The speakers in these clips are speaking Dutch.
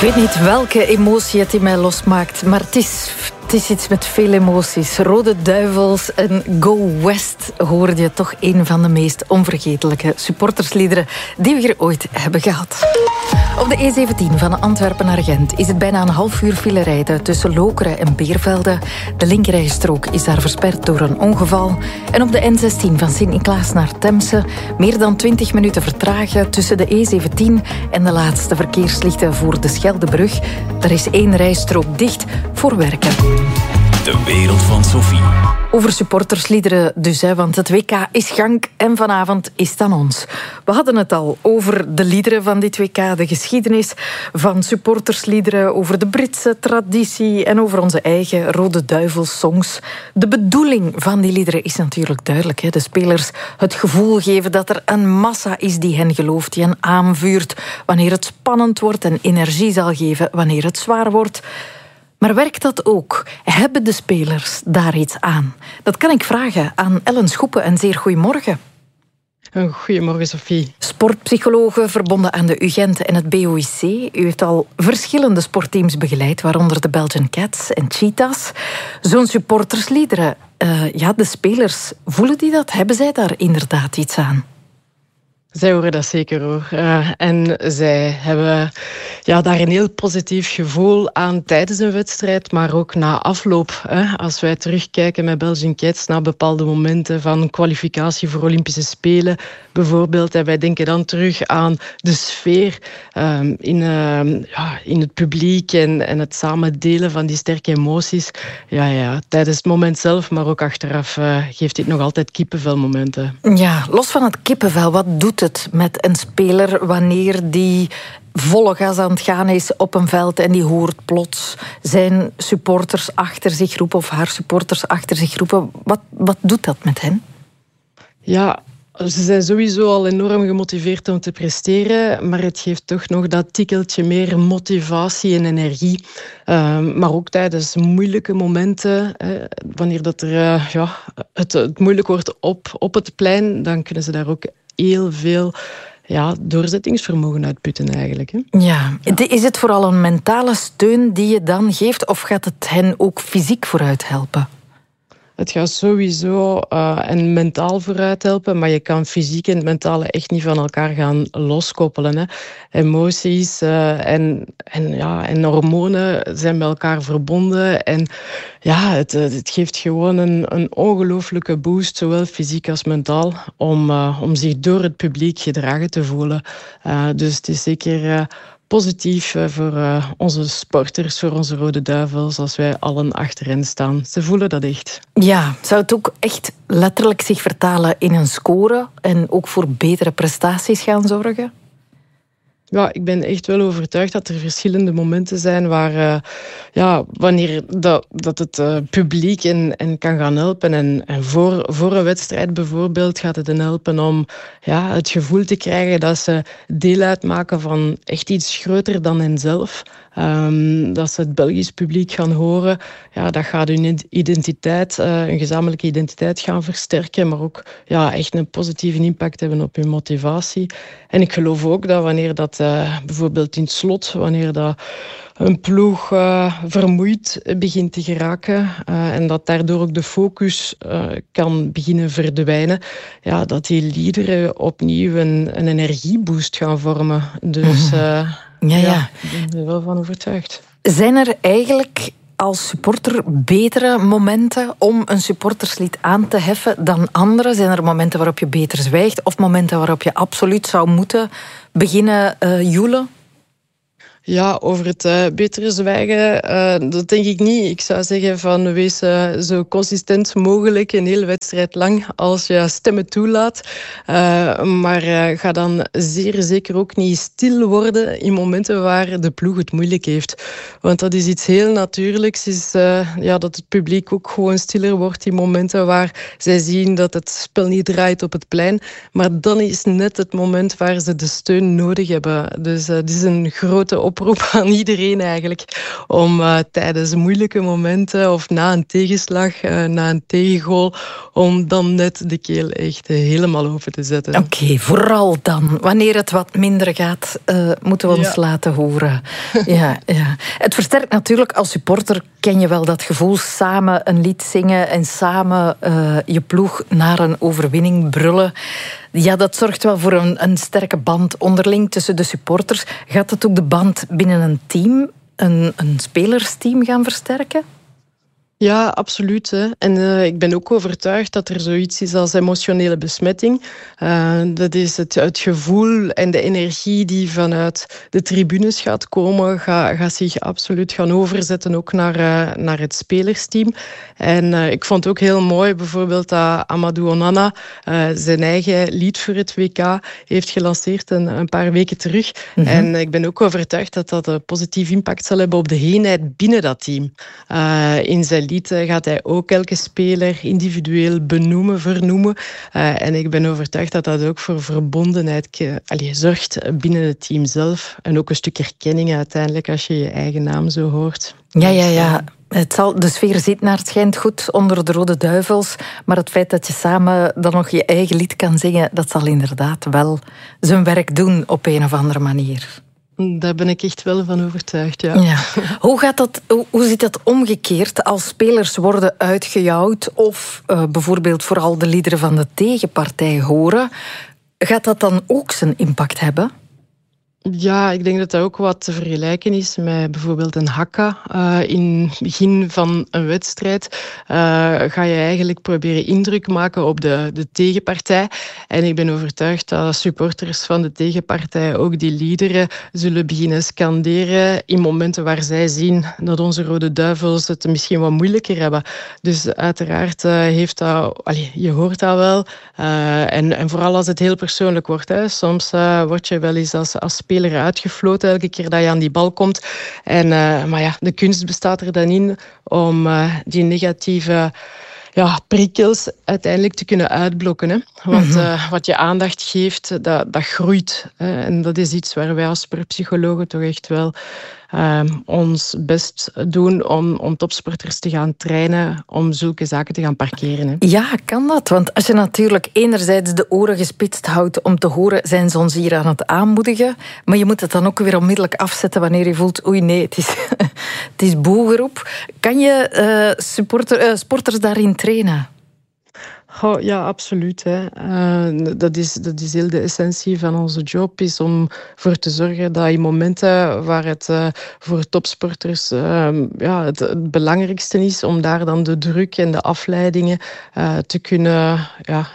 weet niet welke emotie het in mij losmaakt, maar het is iets met veel emoties. Rode Duivels en Go West hoorde je toch een van de meest onvergetelijke supportersliederen die we hier ooit hebben gehad. Op de E17 van Antwerpen naar Gent is het bijna een half uur file rijden tussen Lokeren en Beervelde. De linkerrijstrook is daar versperd door een ongeval. En op de N16 van Sint-Niklaas naar Temse meer dan 20 minuten vertragen tussen de E17 en de laatste verkeerslichten voor de Scheldebrug. Er is 1 rijstrook dicht voor werken. De wereld van Sophie. Over supportersliederen dus, want het WK is gang en vanavond is het aan ons. We hadden het al over de liederen van dit WK, de geschiedenis van supportersliederen, over de Britse traditie en over onze eigen Rode Duivels-songs. De bedoeling van die liederen is natuurlijk duidelijk. De spelers het gevoel geven dat er een massa is die hen gelooft, die hen aanvuurt wanneer het spannend wordt en energie zal geven wanneer het zwaar wordt. Maar werkt dat ook? Hebben de spelers daar iets aan? Dat kan ik vragen aan Ellen Schoepen. Een zeer goedemorgen. Goedemorgen, Sophie. Sportpsychologe verbonden aan de UGent en het BOIC. U heeft al verschillende sportteams begeleid, waaronder de Belgian Cats en Cheetahs. Zo'n supportersliederen, de spelers, voelen die dat? Hebben zij daar inderdaad iets aan? Zij horen dat zeker hoor. En zij hebben daar een heel positief gevoel aan tijdens een wedstrijd, maar ook na afloop. Als wij terugkijken met Belgian Cats naar bepaalde momenten van kwalificatie voor Olympische Spelen, bijvoorbeeld. En wij denken dan terug aan de sfeer in het publiek en het samen delen van die sterke emoties. Ja, tijdens het moment zelf, maar ook achteraf geeft dit nog altijd kippenvelmomenten. Ja, los van het kippenvel, wat doet het met een speler wanneer die volle gas aan het gaan is op een veld en die hoort plots zijn supporters achter zich roepen of haar supporters achter zich roepen? Wat doet dat met hen? Ja, ze zijn sowieso al enorm gemotiveerd om te presteren, maar het geeft toch nog dat tikkeltje meer motivatie en energie. Maar ook tijdens moeilijke momenten, wanneer dat het moeilijk wordt op het plein, dan kunnen ze daar ook heel veel doorzettingsvermogen uitputten eigenlijk. Hè? Ja. Is het vooral een mentale steun die je dan geeft, of gaat het hen ook fysiek vooruit helpen? Het gaat sowieso en mentaal vooruit helpen, maar je kan fysiek en het mentale echt niet van elkaar gaan loskoppelen. Hè. Emoties en hormonen zijn met elkaar verbonden. En ja, het geeft gewoon een ongelooflijke boost, zowel fysiek als mentaal, om zich door het publiek gedragen te voelen. Dus het is zeker positief voor onze sporters, voor onze Rode Duivels, als wij allen achter hen staan. Ze voelen dat echt. Ja, zou het ook echt letterlijk zich vertalen in een score en ook voor betere prestaties gaan zorgen? Ja, ik ben echt wel overtuigd dat er verschillende momenten zijn waar, wanneer dat het publiek en kan gaan helpen. En voor een wedstrijd bijvoorbeeld gaat het hen helpen om het gevoel te krijgen dat ze deel uitmaken van echt iets groter dan henzelf. Dat ze het Belgisch publiek gaan horen. Ja, dat gaat hun identiteit, een gezamenlijke identiteit gaan versterken, maar ook echt een positieve impact hebben op hun motivatie. En ik geloof ook dat wanneer dat bijvoorbeeld in het slot, wanneer dat een ploeg vermoeid begint te geraken en dat daardoor ook de focus kan beginnen verdwijnen, dat die liederen opnieuw een energieboost gaan vormen. Dus ik ben er wel van overtuigd. Zijn er eigenlijk als supporter betere momenten om een supporterslied aan te heffen dan andere? Zijn er momenten waarop je beter zwijgt of momenten waarop je absoluut zou moeten beginnen joelen? Ja, over het betere zwijgen, dat denk ik niet. Ik zou zeggen van wees zo consistent mogelijk een hele wedstrijd lang als je stemmen toelaat. Maar ga dan zeer zeker ook niet stil worden in momenten waar de ploeg het moeilijk heeft. Want dat is iets heel natuurlijks, is dat het publiek ook gewoon stiller wordt in momenten waar zij zien dat het spel niet draait op het plein. Maar dan is net het moment waar ze de steun nodig hebben. Dus het is een grote oproep aan iedereen eigenlijk om tijdens moeilijke momenten of na een tegenslag, na een tegengoal, om dan net de keel echt helemaal open te zetten. Oké, vooral dan. Wanneer het wat minder gaat, moeten we ons laten horen. Ja. Het versterkt natuurlijk, als supporter ken je wel dat gevoel, samen een lied zingen en samen je ploeg naar een overwinning brullen. Ja, dat zorgt wel voor een sterke band onderling tussen de supporters. Gaat het ook de band binnen een team, een spelersteam gaan versterken? Ja, absoluut. Hè. En ik ben ook overtuigd dat er zoiets is als emotionele besmetting. Dat is het gevoel en de energie die vanuit de tribunes gaat komen, gaat zich absoluut gaan overzetten ook naar het spelersteam. En ik vond het ook heel mooi bijvoorbeeld dat Amadou Onana zijn eigen lied voor het WK heeft gelanceerd een paar weken terug. Mm-hmm. En ik ben ook overtuigd dat dat een positief impact zal hebben op de eenheid binnen dat team. In zijn lied gaat hij ook elke speler individueel benoemen, vernoemen. En ik ben overtuigd dat dat ook voor verbondenheid zorgt binnen het team zelf. En ook een stuk erkenning uiteindelijk als je je eigen naam zo hoort. Ja. De sfeer zit naar het schijnt goed onder de Rode Duivels. Maar het feit dat je samen dan nog je eigen lied kan zingen, dat zal inderdaad wel zijn werk doen op een of andere manier. Daar ben ik echt wel van overtuigd, ja. Hoe zit dat omgekeerd als spelers worden uitgejouwd of bijvoorbeeld vooral de liederen van de tegenpartij horen? Gaat dat dan ook zijn impact hebben? Ja, ik denk dat dat ook wat te vergelijken is met bijvoorbeeld een haka. In het begin van een wedstrijd ga je eigenlijk proberen indruk maken op de tegenpartij. En ik ben overtuigd dat supporters van de tegenpartij ook die liederen zullen beginnen scanderen in momenten waar zij zien dat onze Rode Duivels het misschien wat moeilijker hebben. Dus uiteraard heeft dat... je hoort dat wel. En vooral als het heel persoonlijk wordt. Hè. Soms word je wel eens als speler uitgefloten elke keer dat je aan die bal komt. Maar ja, de kunst bestaat er dan in om die negatieve prikkels uiteindelijk te kunnen uitblokken. Hè. Want wat je aandacht geeft, dat groeit. En dat is iets waar wij als sportpsychologen toch echt wel ons best doen om topsporters te gaan trainen, om zulke zaken te gaan parkeren. Hè. Ja, kan dat? Want als je natuurlijk enerzijds de oren gespitst houdt om te horen, zijn ze ons hier aan het aanmoedigen, maar je moet het dan ook weer onmiddellijk afzetten wanneer je voelt, oei nee, het is boegeroep. Kan je sporters daarin trainen? Oh, ja, absoluut. Hè. Dat is heel de essentie van onze job, is om ervoor te zorgen dat in momenten waar het voor topsporters het belangrijkste is, om daar dan de druk en de afleidingen te kunnen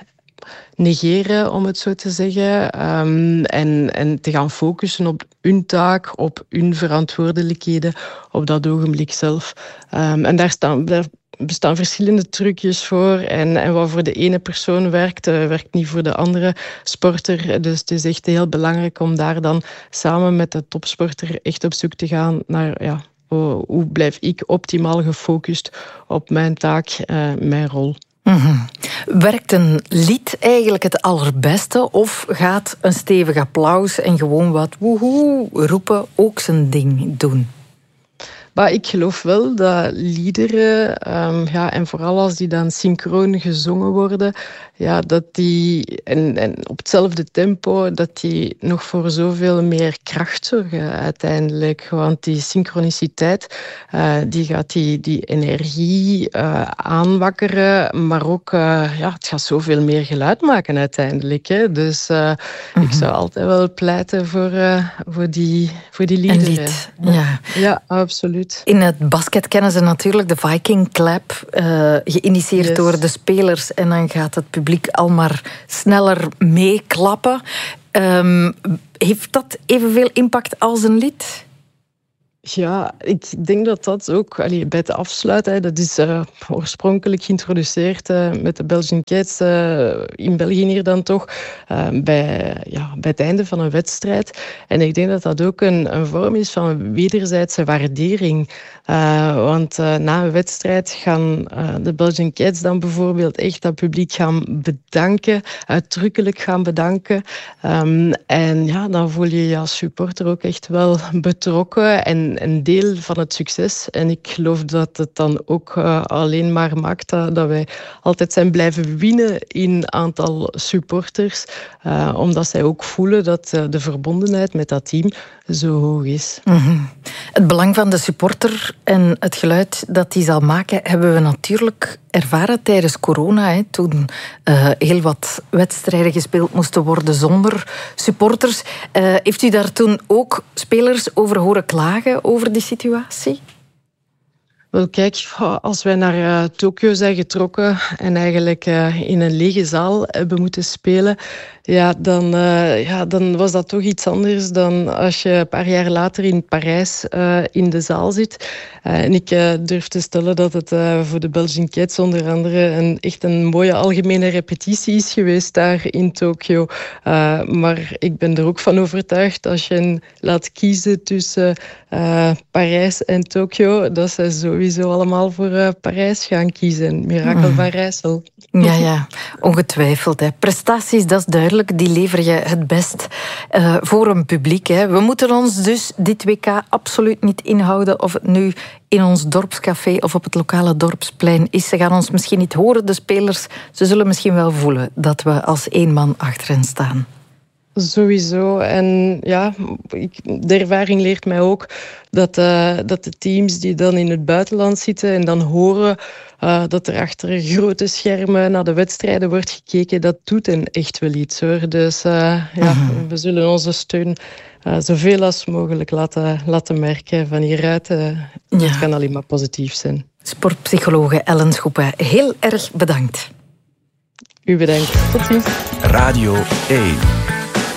negeren, om het zo te zeggen. En te gaan focussen op hun taak, op hun verantwoordelijkheden, op dat ogenblik zelf. En daar bestaan verschillende trucjes voor. En wat voor de ene persoon werkt niet voor de andere sporter. Dus het is echt heel belangrijk om daar dan samen met de topsporter echt op zoek te gaan naar hoe blijf ik optimaal gefocust op mijn taak, mijn rol. Mm-hmm. Werkt een lied eigenlijk het allerbeste of gaat een stevig applaus en gewoon wat woehoe roepen ook zijn ding doen? Maar ik geloof wel dat liederen, en vooral als die dan synchroon gezongen worden, dat die, en op hetzelfde tempo, dat die nog voor zoveel meer kracht zorgen uiteindelijk. Want die synchroniciteit, die gaat die energie aanwakkeren, maar ook, het gaat zoveel meer geluid maken uiteindelijk. Hè. Dus ik zou altijd wel pleiten voor die liederen. Een lied, ja. Ja, absoluut. In het basket kennen ze natuurlijk de Viking Clap, geïnitieerd door de spelers. En dan gaat het publiek al maar sneller meeklappen. Heeft dat evenveel impact als een lied? Ja, ik denk dat dat ook bij het afsluiten, dat is oorspronkelijk geïntroduceerd met de Belgian Kids in België hier dan toch, bij het einde van een wedstrijd. En ik denk dat dat ook een vorm is van wederzijdse waardering. Want na een wedstrijd gaan de Belgian Kids dan bijvoorbeeld echt dat publiek gaan bedanken, uitdrukkelijk gaan bedanken. En ja, dan voel je je als supporter ook echt wel betrokken en een deel van het succes. En ik geloof dat het dan ook alleen maar maakt dat wij altijd zijn blijven winnen in aantal supporters. Omdat zij ook voelen dat de verbondenheid met dat team zo hoog is. Mm-hmm. Het belang van de supporter en het geluid dat die zal maken, hebben we natuurlijk ervaren tijdens corona. Toen heel wat wedstrijden gespeeld moesten worden zonder supporters. Heeft u daar toen ook spelers over horen klagen over die situatie? Wel kijk, als wij naar Tokio zijn getrokken en eigenlijk in een lege zaal hebben moeten spelen, dan was dat toch iets anders dan als je een paar jaar later in Parijs in de zaal zit. En ik durf te stellen dat het voor de Belgian Kids onder andere echt een mooie algemene repetitie is geweest daar in Tokio. Maar ik ben er ook van overtuigd, als je hen laat kiezen tussen Parijs en Tokio, dat ze sowieso allemaal voor Parijs gaan kiezen. Mirakel van Rijssel. Ja, ongetwijfeld. Prestaties, dat is duidelijk, die lever je het best voor een publiek. We moeten ons dus dit WK absoluut niet inhouden of het nu in ons dorpscafé of op het lokale dorpsplein is. Ze gaan ons misschien niet horen, de spelers. Ze zullen misschien wel voelen dat we als één man achter hen staan. Sowieso. En ja, de ervaring leert mij ook dat de teams die dan in het buitenland zitten en dan horen dat er achter grote schermen naar de wedstrijden wordt gekeken, dat doet hen echt wel iets, hoor. Dus we zullen onze steun zoveel als mogelijk laten merken van hieruit. Dat kan alleen maar positief zijn. Sportpsychologe Ellen Schoepen, heel erg bedankt. U bedankt. Tot ziens. Radio 1.